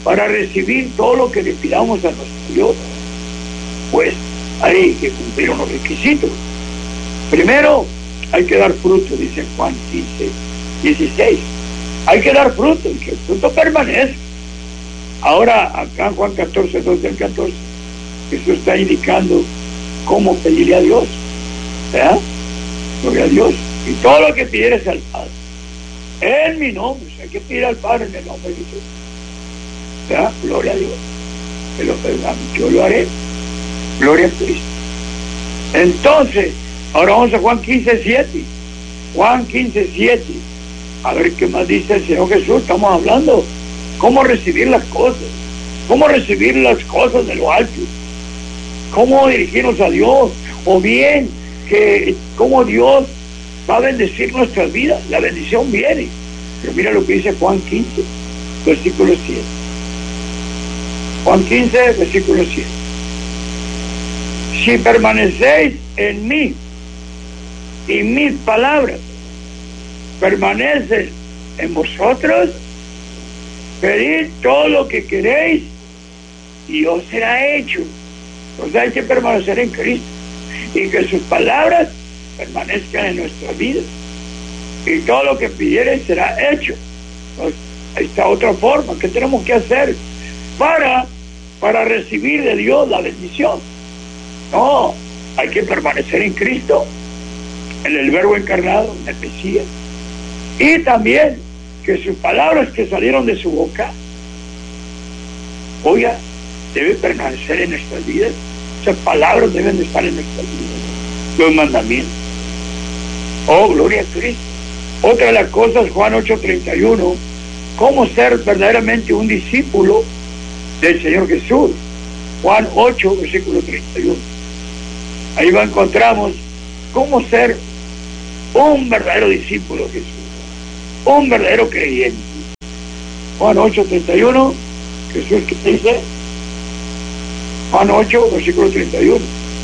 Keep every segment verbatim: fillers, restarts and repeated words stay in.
para recibir todo lo que le pidamos a nuestro Dios, pues hay que cumplir unos requisitos. Primero, hay que dar fruto, dice Juan quince, dieciséis. Hay que dar fruto, y que el fruto permanezca. Ahora, acá en Juan catorce, doce al catorce, Jesús está indicando cómo pedirle a Dios, ¿verdad? Gloria a Dios. Y todo lo que pidieres al Padre, en mi nombre, hay que pedir al Padre en el nombre de Jesús, ¿verdad? Gloria a Dios. Que lo perdamos, yo lo haré. Gloria a Cristo. Entonces, ahora vamos a Juan quince, siete. Juan quince, siete. A ver qué más dice el Señor Jesús. Estamos hablando cómo recibir las cosas, cómo recibir las cosas de lo alto, cómo dirigirnos a Dios, o bien que cómo Dios va a bendecir nuestras vidas. La bendición viene. Pero mira lo que dice Juan quince, versículo siete. Juan quince, versículo siete. Si permanecéis en mí y mis palabras permanecen en vosotros, pedid todo lo que queréis y os será hecho. O sea, hay que permanecer en Cristo y que sus palabras permanezcan en nuestra vida, y todo lo que pidiereis será hecho. Entonces, ahí está otra forma. ¿Qué tenemos que hacer para, para recibir de Dios la bendición? No, hay que permanecer en Cristo, en el Verbo encarnado, en el Mesías, y también que sus palabras que salieron de su boca, oiga, deben permanecer en nuestras vidas. Esas palabras deben de estar en nuestras vidas, los mandamientos. Oh, gloria a Cristo. Otra de las cosas, Juan ocho, treinta y uno, cómo ser verdaderamente un discípulo del Señor Jesús. Juan ocho, versículo treinta y uno. Ahí va, encontramos cómo ser un verdadero discípulo de Jesús, un verdadero creyente. Juan ocho, treinta y uno, Jesús que dice, Juan ocho, versículo treinta y uno.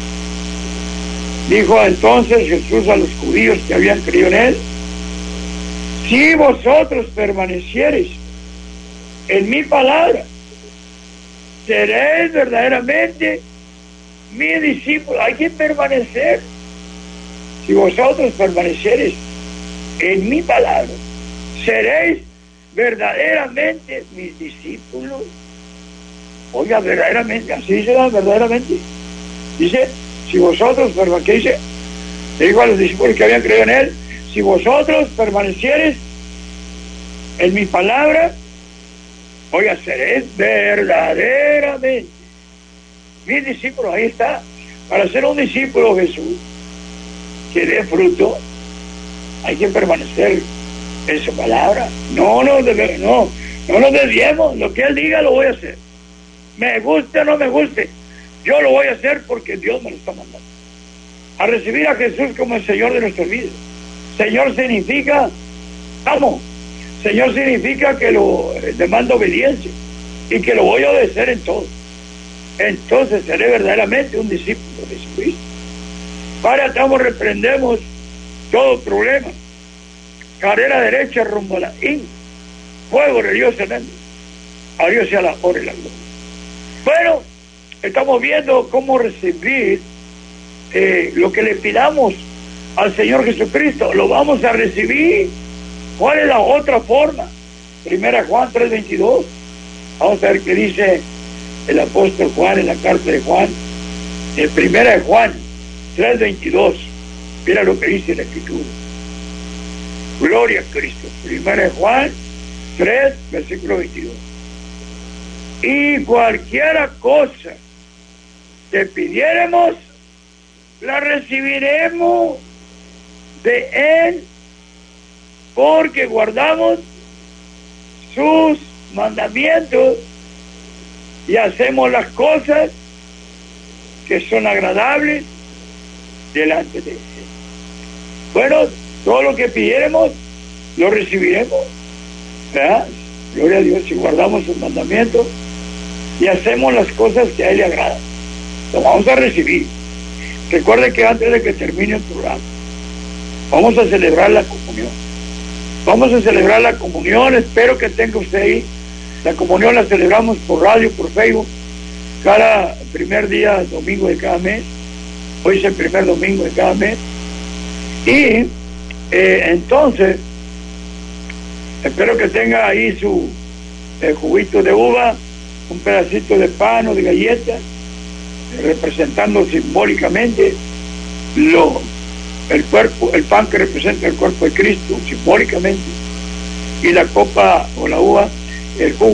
Dijo entonces Jesús a los judíos que habían creído en él: si vosotros permaneciereis en mi palabra, seréis verdaderamente mi discípulo. Hay que permanecer. Si vosotros permaneciereis en mi palabra, seréis verdaderamente mis discípulos. Oiga, verdaderamente, así dice, verdaderamente. Dice, si vosotros permaneciereis, le dijo a los discípulos que habían creído en él: si vosotros permaneciereis en mi palabra, oiga, seréis verdaderamente mis discípulos. Ahí está. Para ser un discípulo de Jesús que dé fruto, hay que permanecer en su palabra. No, no, no, no nos desviemos. Lo que él diga lo voy a hacer. Me guste o no me guste, yo lo voy a hacer porque Dios me lo está mandando. A recibir a Jesús como el Señor de nuestra vida. Señor significa amo. Señor significa que lo demanda obediencia y que lo voy a obedecer en todo. Entonces seré verdaderamente un discípulo de Jesucristo. Para estamos, reprendemos todo problema. Carrera derecha rumbo a la in. Fuego de Dios en él. A Dios sea la honra y la gloria. Bueno, estamos viendo cómo recibir eh, lo que le pidamos al Señor Jesucristo. Lo vamos a recibir. ¿Cuál es la otra forma? Primera Juan tres, veintidós. Vamos a ver qué dice el apóstol Juan en la carta de Juan. En Primera de Juan tres, veintidós. Mira lo que dice la Escritura. Gloria a Cristo. Primera de Juan tres, versículo veintidós. Y cualquiera cosa que pidiéremos, la recibiremos de él, porque guardamos sus mandamientos y hacemos las cosas que son agradables delante de él. Bueno, todo lo que pidiéremos lo recibiremos, ¿verdad? Gloria a Dios. Si guardamos sus mandamientos y hacemos las cosas que a él le agradan, lo vamos a recibir. Recuerde que antes de que termine el programa, vamos a celebrar la comunión. Vamos a celebrar la comunión. Espero que tenga usted ahí La comunión la celebramos por radio, por Facebook, cada primer día, domingo de cada mes. Hoy es el primer domingo de cada mes. Y eh, entonces, espero que tenga ahí su eh, juguito de uva, un pedacito de pan o de galleta, representando simbólicamente lo, el cuerpo, el pan que representa el cuerpo de Cristo, simbólicamente, y la copa o la uva, el jugo